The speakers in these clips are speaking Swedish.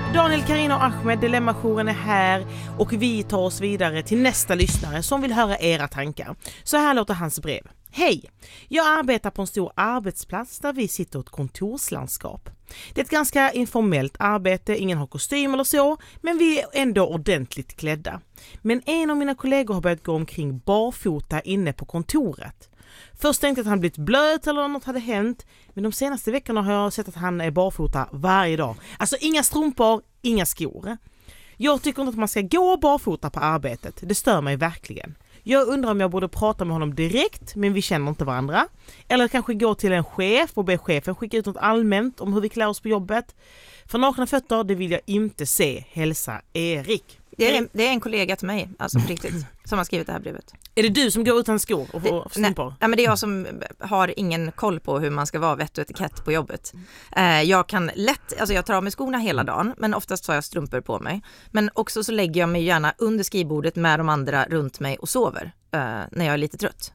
Daniel, Carina och Ahmed, Dilemma-jouren är här och vi tar oss vidare till nästa lyssnare som vill höra era tankar. Så här låter hans brev. Hej! Jag arbetar på en stor arbetsplats där vi sitter i ett kontorslandskap. Det är ett ganska informellt arbete, ingen har kostym eller så, men vi är ändå ordentligt klädda. Men en av mina kollegor har börjat gå omkring barfota inne på kontoret. Först tänkte jag att han blivit blöt eller något hade hänt, men de senaste veckorna har jag sett att han är barfota varje dag. Alltså inga strumpor, inga skor. Jag tycker inte att man ska gå barfota på arbetet, det stör mig verkligen. Jag undrar om jag borde prata med honom direkt, men vi känner inte varandra. Eller kanske gå till en chef och be chefen skicka ut något allmänt om hur vi klär oss på jobbet. För nakna fötter, det vill jag inte se. Hälsa Erik. Det är en kollega till mig, alltså på riktigt, som har skrivit det här brevet. Är det du som går utan skor och strumpor? Nej, men det är jag som har ingen koll på hur man ska vara vett och etikett på jobbet. Jag kan lätt, alltså jag tar av mig skorna hela dagen, men oftast har jag strumpor på mig. Men också så lägger jag mig gärna under skrivbordet med de andra runt mig och sover när jag är lite trött.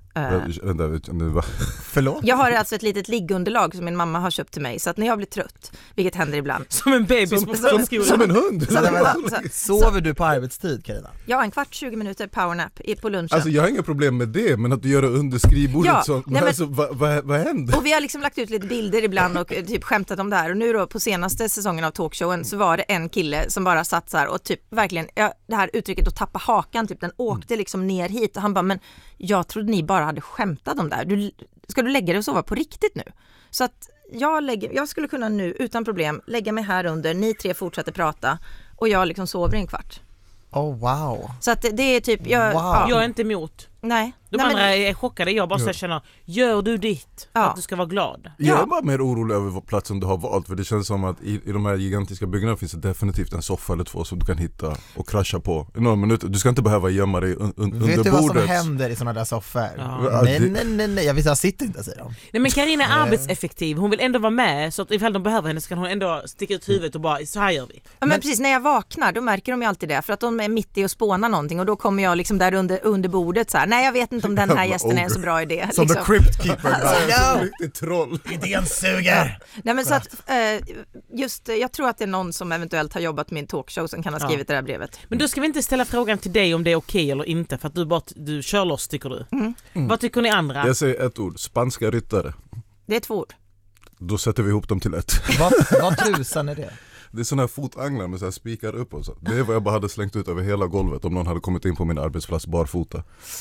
Förlåt? Jag har alltså ett litet liggunderlag som min mamma har köpt till mig, så att när jag blir trött, vilket händer ibland. Som en bebis som en hund. Sover du på arbetstid, Carina? Ja, en kvart, 20 minuter powernap på lunchen. Alltså jag har inga problem med det, men att du gör det under skrivbordet, ja, så, nej, men, alltså, vad händer? Och vi har liksom lagt ut lite bilder ibland och typ skämtat om det här. Och nu då på senaste säsongen av talkshowen så var det en kille som bara satt så här och typ verkligen, det här uttrycket att tappa hakan, typ den åkte liksom ner hit. Och han bara, men jag trodde ni bara hade skämtat om det här. Ska du lägga dig och sova på riktigt nu? Så att jag skulle kunna nu utan problem lägga mig här under, ni tre fortsätter prata och jag liksom sover i en kvart. Oh wow. Så att det är typ jag är inte emot. Nej. De andra är chockade. Jag bara så känner, gör du ditt för att du ska vara glad? Jag är bara mer orolig över platsen du har valt, för det känns som att i de här gigantiska byggnaderna finns det definitivt en soffa eller två som du kan hitta och krascha på i några minuter. Du ska inte behöva gömma dig under bordet. Vet du vad som händer i sådana där soffor? Ja. Nej, jag visste jag sitter inte, säger de. Nej, men Carina är arbetseffektiv. Hon vill ändå vara med, så att ifall de behöver henne så kan hon ändå sticka ut huvudet och bara, så här gör vi. Ja, men precis, när jag vaknar då märker de ju alltid det, för att de är mitt i att spåna någonting och då kommer jag liksom där under bordet så här, nej jag vet inte om den här gästen är en så bra idé. Som liksom. the crypt keeper. Riktigt troll. Idén suger. Nej, men så att jag tror att det är någon som eventuellt har jobbat med en talkshow som kan ha skrivit det här brevet. Men då ska vi inte ställa frågan till dig om det är okej eller inte, för att du kör loss, tycker du. Vad tycker ni andra? Jag säger ett ord, spanska ryttare. Det är 2 ord. Då sätter vi ihop dem till ett. Vad tusan är det? Det är såna här fotanglar med så här spikar upp och så. Det är vad jag bara hade slängt ut över hela golvet om någon hade kommit in på min arbetsplats barfota.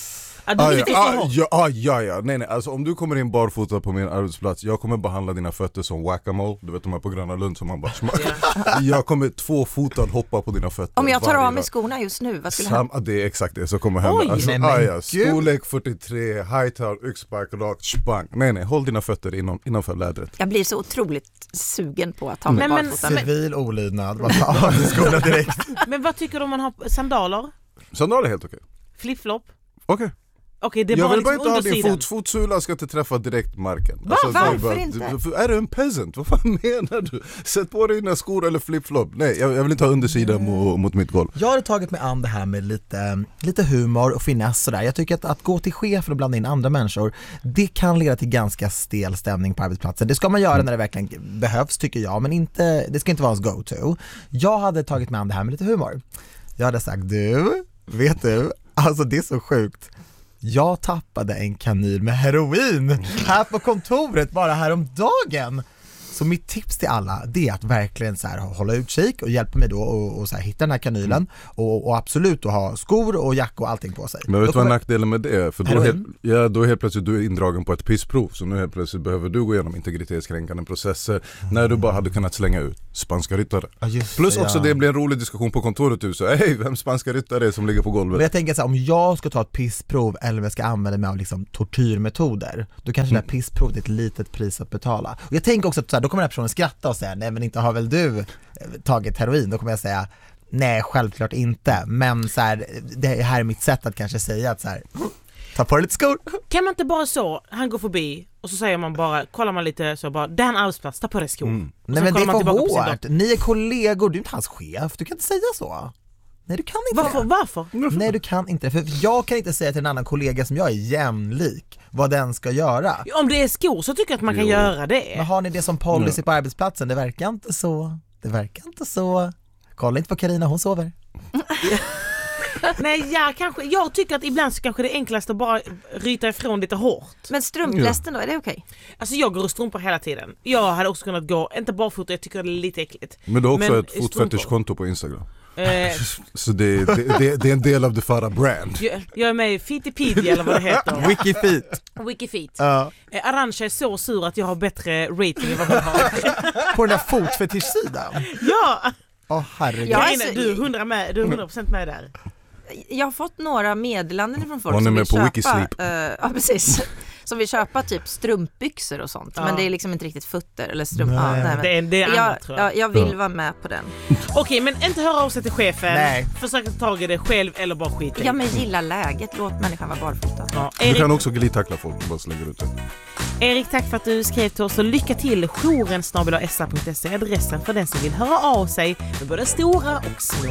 Nej, alltså om du kommer in barfota på min arbetsplats, jag kommer behandla dina fötter som whack-a-mole. Du vet de här på Gröna Lund som man bara jag kommer 2-fotad hoppa på dina fötter. Om jag tar av mig skorna just nu, vad skulle hända? Det är exakt det som kommer hända. Storlek 43, hightail, yxspark, rakt, spang. Nej, håll dina fötter innanför lädret. Jag blir så otroligt sugen på att ta mig barfota. Civil olydnad, bara ta av dig skorna direkt. Men vad tycker du om man har sandaler? Sandaler är helt okej. Flip-flop? Okej. Okej, det är jag bara vill bara liksom inte ha din fotsula ska inte träffa direkt marken. Varför inte? Är du en peasant? Vad fan menar du? Sätt på dig dina skor eller flip-flop. Nej, jag vill inte ha undersidan mot mitt golv. Jag har tagit mig an det här med lite humor och finess sådär. Jag tycker att gå till chefen och blanda in andra människor, det kan leda till ganska stel stämning på arbetsplatsen. Det ska man göra när det verkligen behövs, tycker jag, men det ska inte vara ens go-to. Jag hade tagit mig an det här med lite humor. Jag hade sagt, vet du, alltså det är så sjukt. Jag tappade en kanyl med heroin här på kontoret bara häromdagen. Så mitt tips till alla, det är att verkligen så här, hålla utkik och hjälpa mig då och så här, hitta den här kanylen och absolut då ha skor och jacka och allting på sig. Men vet du vad nackdelen med det är? För då helt plötsligt du är indragen på ett pissprov, så nu helt plötsligt behöver du gå igenom integritetskränkande processer när du bara hade kunnat slänga ut spanska ryttare. Plus också det blir en rolig diskussion på kontoret så vem spanska ryttare är som ligger på golvet? Men jag tänker så här, om jag ska ta ett pissprov eller om jag ska använda mig av liksom tortyrmetoder, då kanske det här pissprovet är ett litet pris att betala. Och jag tänker också att så här, då kommer den här personen skratta och säga, nej men inte har väl du tagit heroin? Då kommer jag säga, nej självklart inte. Men så här, det här är mitt sätt att kanske säga att så här, ta på dig lite skor. Kan man inte bara så, han går förbi och så säger man bara, kollar man lite så bara, det är en arbetsplats, ta på dig skor. Nej men det är för hårt. Ni är kollegor, du är inte hans chef. Du kan inte säga så. Nej, du kan inte. Varför? Nej, du kan inte. För jag kan inte säga till en annan kollega som jag är jämlik vad den ska göra. Om det är skor så tycker jag att man kan göra det. Men har ni det som policy på arbetsplatsen? Det verkar inte så. Kolla inte på Carina, hon sover. Nej, jag tycker att ibland så kanske det är enklast att bara ryta ifrån lite hårt. Men strumplästen då, är det okej? Alltså jag går och strumpor hela tiden. Jag hade också kunnat gå, inte barfota, jag tycker det är lite äckligt. Men du har också ett fotfetischkonto på Instagram. Så det är en del av det Farah brand. Jag är med i Fittipedia eller vad det heter. Wikifeet. Arantxa är så sur att jag har bättre rating än vad hon har. På den där fotfetischsidan? Ja! Herregud. Du är 100% med där. Jag har fått några meddelanden från folk hon är som med vill på köpa, Wikisleep. ja precis, som vill köpa typ strumpbyxor och sånt, men det är liksom inte riktigt fötter eller strump. Det är annat, tror jag. Jag vill vara med på den. Okej, men inte höra av sig till chefen. Nej. Försök ta tag i det själv eller bara skita i. Ja, men gilla läget, låt människan vara barfota. Ja. Du kan också glidtackla folk, bara slänger ut det. Erik, tack för att du skrev till oss och lycka till. Jouren@sr.se är adressen för den som vill höra av sig med både stora och små